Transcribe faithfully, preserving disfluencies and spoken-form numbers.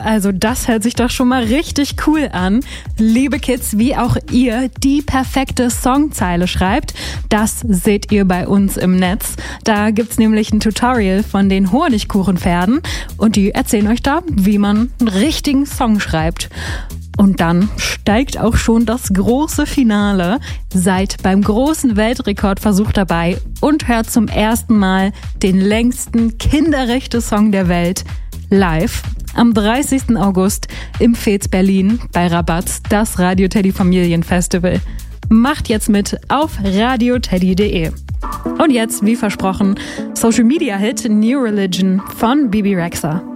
also das hört sich doch schon mal richtig cool an. Liebe Kids, wie auch ihr die perfekte Songzeile schreibt, das seht ihr bei uns im Netz. Da gibt's nämlich ein Tutorial von den Honigkuchenpferden und die erzählen euch da, wie man einen richtigen Song schreibt. Und dann steigt auch schon das große Finale. Seid beim großen Weltrekordversuch dabei und hört zum ersten Mal den längsten Kinderrechte-Song der Welt live am dreißigsten August im Fez Berlin bei Rabatz, das Radio Teddy Familienfestival. Macht jetzt mit auf radio teddy punkt de. Und jetzt, wie versprochen, Social Media Hit New Religion von Bibi Rexha.